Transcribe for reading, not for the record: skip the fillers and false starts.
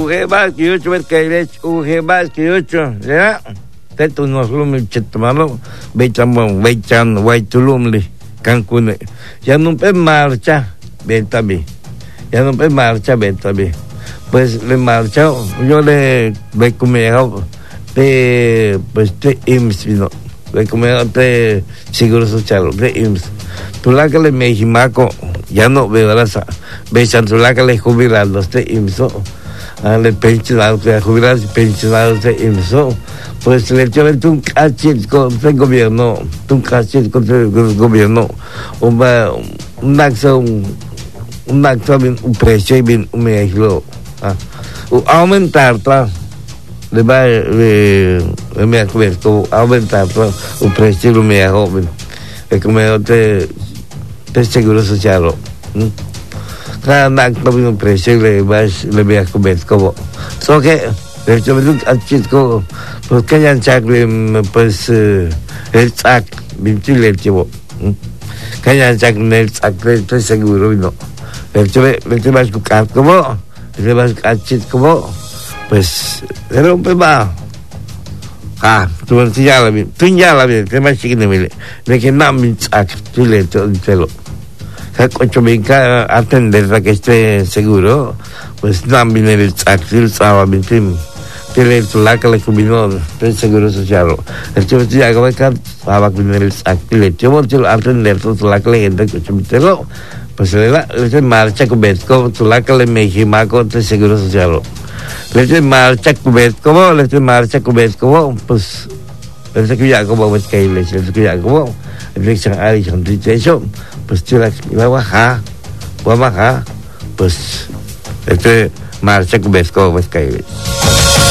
Ujebas que yo ver que eres ujebas que yo ya teto nos lumli chetmano becham waitulumli Cancún ya no pe marcha betabi ya no pe marcha betabi pues le marcha yo le recomiendo pues te IMSS no recomiendo te seguro social de IMSS tú la que le meximaco ya no veo la besan tú la que le jubilados de IMSS le pensionados que jubilados pensionados de IMSS pues le dio un cachito del gobierno un cachito del gobierno un acción un precio bien un mejor aumentar le va me acuerdo aumentar un precio un mejor es como te seguro social cada acto un precio le me acuerdo como so que le dio un cachito pues que ya pues el sac bien chivo que ya el sac estoy seguro no le vas a buscar como le vas a cachit como pues era un peba tú ya la bien te más chiquito de que no me sac chile todo que cocho venga a atender a que esté seguro pues no viene el sac el sábado bien le la que le combinó el seguro social el chivo ya que va a estaba con el sac le chivo atender todo la que le gente que pues le marcha cubierto tú la que le meximaco el seguro social le marcha cubierto le marcha cubierto pues el que ya como es que le el que ya como el que hay son dicho pues tú la va a bajar pues marcha cubierto es que